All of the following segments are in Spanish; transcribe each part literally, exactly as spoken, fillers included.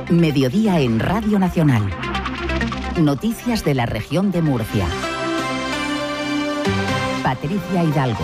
Mediodía en Radio Nacional. Noticias de la región de Murcia. Patricia Hidalgo.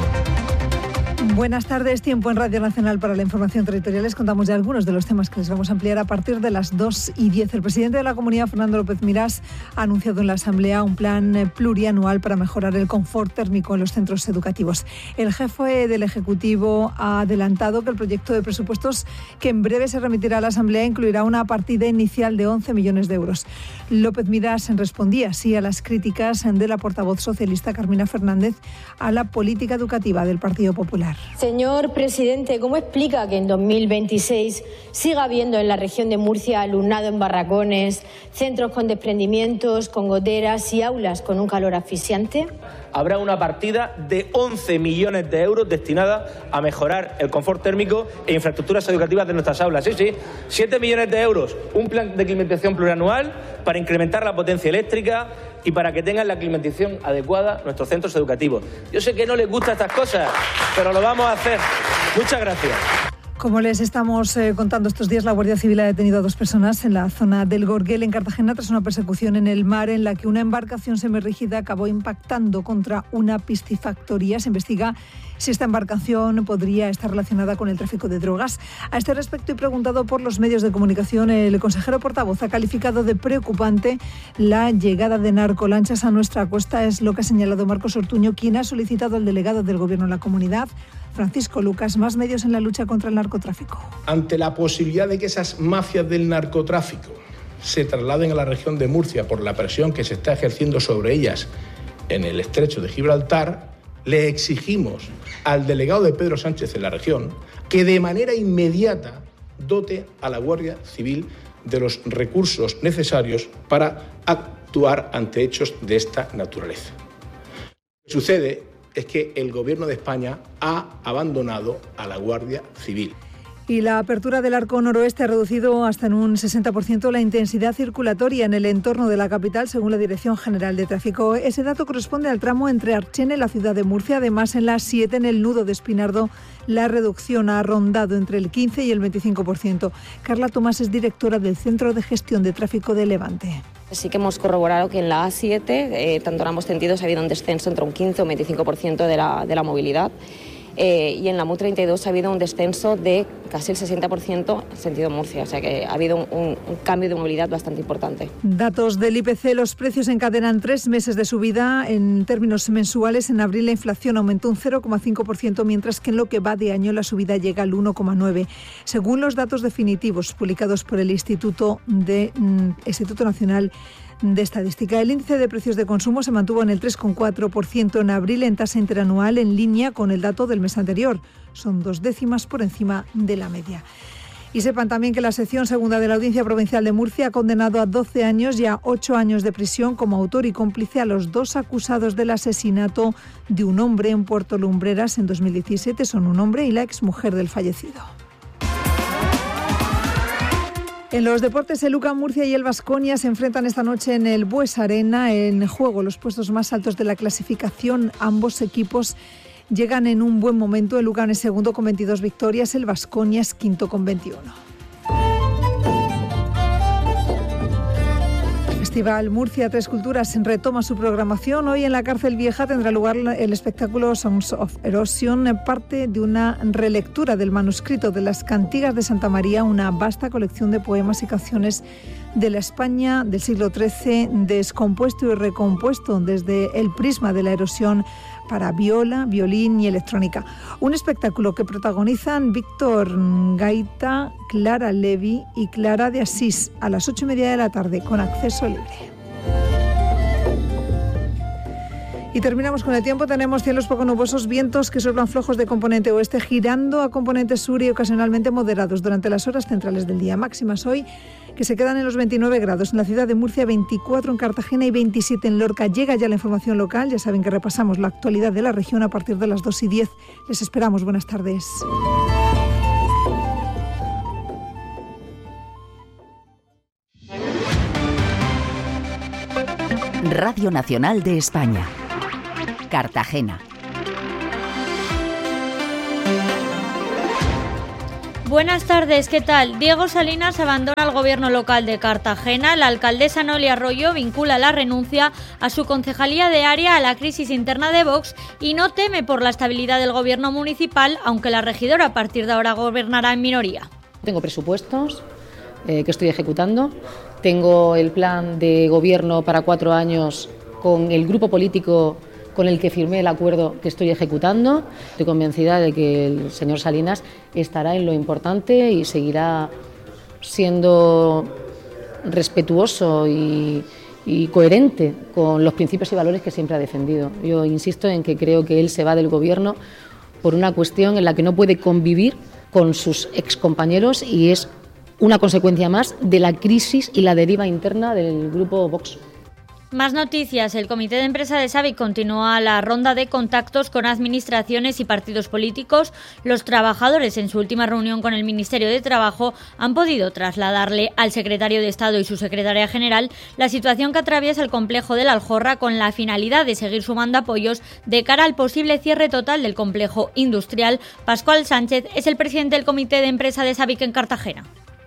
Buenas tardes, tiempo en Radio Nacional para la información territorial. Les contamos ya algunos de los temas que les vamos a ampliar a partir de las dos y diez. El presidente de la Comunidad, Fernando López Miras, ha anunciado en la Asamblea un plan plurianual para mejorar el confort térmico en los centros educativos. El jefe del Ejecutivo ha adelantado que el proyecto de presupuestos que en breve se remitirá a la Asamblea incluirá una partida inicial de once millones de euros. López Miras respondía así a las críticas de la portavoz socialista Carmina Fernández a la política educativa del Partido Popular. Señor presidente, ¿cómo explica que en dos mil veintiséis siga habiendo en la región de Murcia alumnado en barracones, centros con desprendimientos, con goteras y aulas con un calor asfixiante? Habrá una partida de once millones de euros destinada a mejorar el confort térmico e infraestructuras educativas de nuestras aulas. Sí, sí, siete millones de euros, un plan de climatización plurianual para incrementar la potencia eléctrica y para que tengan la climatización adecuada nuestros centros educativos. Yo sé que no les gustan estas cosas, pero lo vamos a hacer. Muchas gracias. Como les estamos eh, contando estos días, la Guardia Civil ha detenido a dos personas en la zona del Gorguel, en Cartagena, tras una persecución en el mar en la que una embarcación semirrígida acabó impactando contra una piscifactoría. Se investiga si esta embarcación podría estar relacionada con el tráfico de drogas. A este respecto, y preguntado por los medios de comunicación, el consejero portavoz ha calificado de preocupante la llegada de narcolanchas a nuestra costa. Es lo que ha señalado Marcos Ortuño, quien ha solicitado al delegado del Gobierno en la comunidad, Francisco Lucas, más medios en la lucha contra el narcotráfico. Ante la posibilidad de que esas mafias del narcotráfico se trasladen a la región de Murcia por la presión que se está ejerciendo sobre ellas en el estrecho de Gibraltar, le exigimos al delegado de Pedro Sánchez en la región que de manera inmediata dote a la Guardia Civil de los recursos necesarios para actuar ante hechos de esta naturaleza. Lo que sucede es que el Gobierno de España ha abandonado a la Guardia Civil. Y la apertura del arco noroeste ha reducido hasta en un sesenta por ciento la intensidad circulatoria en el entorno de la capital, según la Dirección General de Tráfico. Ese dato corresponde al tramo entre Archena y la ciudad de Murcia. Además, en la A siete, en el nudo de Espinardo, la reducción ha rondado entre el quince y el veinticinco por ciento. Carla Tomás es directora del Centro de Gestión de Tráfico de Levante. Sí que hemos corroborado que en la A siete, eh, tanto en ambos sentidos, ha habido un descenso entre un quince o un veinticinco por ciento de la, de la movilidad. Eh, y en la M U treinta y dos ha habido un descenso de casi el sesenta por ciento en sentido Murcia, o sea que ha habido un, un, un cambio de movilidad bastante importante. Datos del I P C, los precios encadenan tres meses de subida. En términos mensuales, en abril la inflación aumentó un cero coma cinco por ciento, mientras que en lo que va de año la subida llega al uno coma nueve por ciento. Según los datos definitivos publicados por el Instituto, de, mm, Instituto Nacional de Estadística, el índice de precios de consumo se mantuvo en el tres coma cuatro por ciento en abril en tasa interanual, en línea con el dato del mes anterior. Son dos décimas por encima de la media. Y sepan también que la sección segunda de la Audiencia Provincial de Murcia ha condenado a doce años y a ocho años de prisión como autor y cómplice a los dos acusados del asesinato de un hombre en Puerto Lumbreras en dos mil diecisiete. Son un hombre y la exmujer del fallecido. En los deportes, el U C A M Murcia y el Baskonia se enfrentan esta noche en el Bues Arena. En juego los puestos más altos de la clasificación. Ambos equipos llegan en un buen momento. El U C A M es segundo con veintidós victorias, el Baskonia es quinto con veintiuno. El Festival Murcia Tres Culturas retoma su programación. Hoy en la Cárcel Vieja tendrá lugar el espectáculo Songs of Erosion, parte de una relectura del manuscrito de las Cantigas de Santa María, una vasta colección de poemas y canciones de la España del siglo trece, descompuesto y recompuesto desde el prisma de la erosión para viola, violín y electrónica. Un espectáculo que protagonizan Víctor Gaita, Clara Levi y Clara de Asís a las ocho y media de la tarde con acceso libre. Y terminamos con el tiempo. Tenemos cielos poco nubosos, vientos que soplan flojos de componente oeste, girando a componente sur y ocasionalmente moderados durante las horas centrales del día. Máximas hoy que se quedan en los veintinueve grados en la ciudad de Murcia, veinticuatro en Cartagena y veintisiete en Lorca. Llega ya la información local. Ya saben que repasamos la actualidad de la región a partir de las dos y diez. Les esperamos. Buenas tardes. Radio Nacional de España. Cartagena. Buenas tardes, ¿qué tal? Diego Salinas abandona el gobierno local de Cartagena. La alcaldesa Noli Arroyo vincula la renuncia a su concejalía de área a la crisis interna de Vox y no teme por la estabilidad del gobierno municipal, aunque la regidora a partir de ahora gobernará en minoría. Tengo presupuestos eh, que estoy ejecutando, tengo el plan de gobierno para cuatro años con el grupo político con el que firmé el acuerdo que estoy ejecutando. Estoy convencida de que el señor Salinas estará en lo importante y seguirá siendo respetuoso y, y coherente con los principios y valores que siempre ha defendido. Yo insisto en que creo que él se va del gobierno por una cuestión en la que no puede convivir con sus excompañeros y es una consecuencia más de la crisis y la deriva interna del grupo Vox. Más noticias. El Comité de Empresa de SABIC continúa la ronda de contactos con administraciones y partidos políticos. Los trabajadores, en su última reunión con el Ministerio de Trabajo, han podido trasladarle al secretario de Estado y su secretaria general la situación que atraviesa el complejo de la Aljorra, con la finalidad de seguir sumando apoyos de cara al posible cierre total del complejo industrial. Pascual Sánchez es el presidente del Comité de Empresa de SABIC en Cartagena.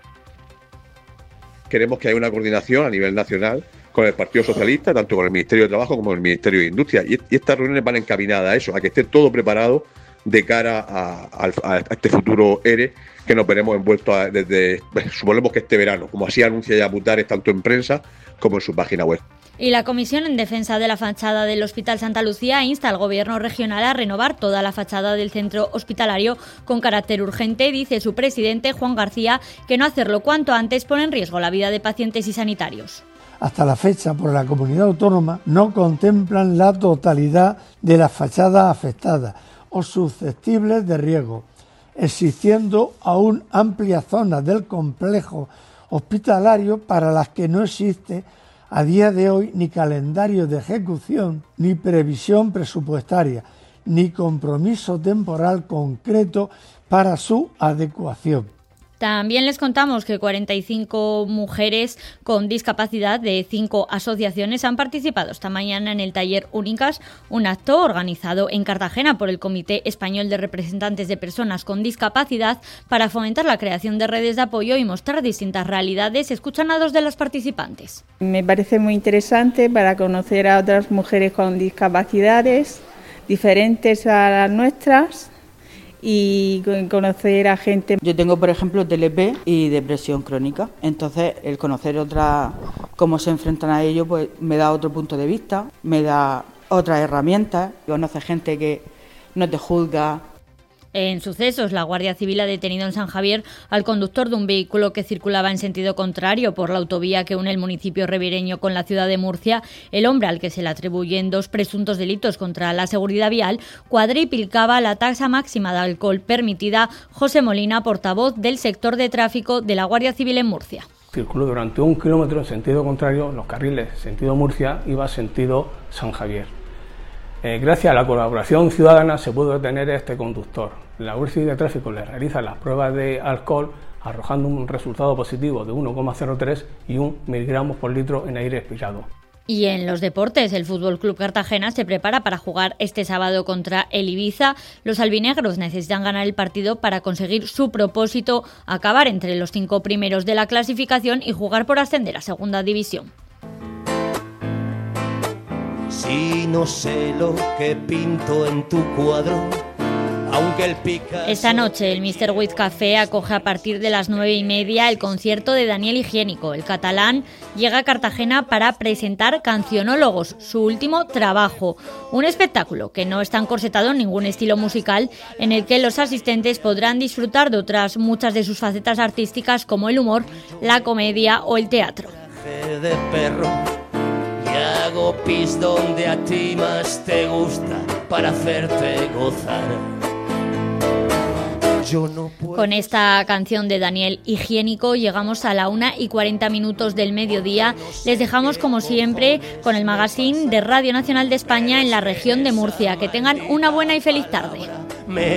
Queremos que haya una coordinación a nivel nacional con el Partido Socialista, tanto con el Ministerio de Trabajo como con el Ministerio de Industria. Y, y estas reuniones van encaminadas a eso, a que esté todo preparado de cara a, a, a este futuro E R E que nos veremos envueltos a, desde, suponemos que este verano, como así anuncia ya Butares tanto en prensa como en su página web. Y la Comisión en Defensa de la Fachada del Hospital Santa Lucía insta al Gobierno regional a renovar toda la fachada del centro hospitalario con carácter urgente. Dice su presidente, Juan García, que no hacerlo cuanto antes pone en riesgo la vida de pacientes y sanitarios. Hasta la fecha, por la comunidad autónoma, no contemplan la totalidad de las fachadas afectadas o susceptibles de riesgo, existiendo aún amplias zonas del complejo hospitalario para las que no existe a día de hoy ni calendario de ejecución, ni previsión presupuestaria, ni compromiso temporal concreto para su adecuación. También les contamos que cuarenta y cinco mujeres con discapacidad de cinco asociaciones han participado esta mañana en el taller Únicas, un acto organizado en Cartagena por el Comité Español de Representantes de Personas con Discapacidad para fomentar la creación de redes de apoyo y mostrar distintas realidades. Escuchan a dos de las participantes. Me parece muy interesante para conocer a otras mujeres con discapacidades diferentes a las nuestras y conocer a gente. Yo tengo, por ejemplo, T L P y depresión crónica, entonces el conocer otra cómo se enfrentan a ello pues me da otro punto de vista, me da otras herramientas, conoce gente que no te juzga. En sucesos, la Guardia Civil ha detenido en San Javier al conductor de un vehículo que circulaba en sentido contrario por la autovía que une el municipio ribereño con la ciudad de Murcia. El hombre, al que se le atribuyen dos presuntos delitos contra la seguridad vial, cuadriplicaba la tasa máxima de alcohol permitida. José Molina, portavoz del sector de tráfico de la Guardia Civil en Murcia. Circuló durante un kilómetro en sentido contrario, los carriles sentido Murcia iba sentido San Javier. Eh, gracias a la colaboración ciudadana se pudo detener a este conductor. La Guardia Civil de Tráfico le realiza las pruebas de alcohol arrojando un resultado positivo de uno coma cero tres y un miligramos por litro en aire expirado. Y en los deportes, el Fútbol Club Cartagena se prepara para jugar este sábado contra el Ibiza. Los albinegros necesitan ganar el partido para conseguir su propósito, acabar entre los cinco primeros de la clasificación y jugar por ascender a Segunda División. Si no sé lo que pinto en tu cuadro, aunque el Picasso... Esta noche el míster Wiz Café acoge a partir de las nueve y media el concierto de Daniel Higiénico. El catalán llega a Cartagena para presentar Cancionólogos, su último trabajo. Un espectáculo que no está encorsetado en ningún estilo musical, en el que los asistentes podrán disfrutar de otras muchas de sus facetas artísticas como el humor, la comedia o el teatro. De perro. Y hago pis donde a ti más te gusta para hacerte gozar. Yo no puedo... Con esta canción de Daniel Higiénico llegamos a la una y cuarenta minutos del mediodía. Les dejamos como siempre con el magazine de Radio Nacional de España en la región de Murcia. Que tengan una buena y feliz tarde. Me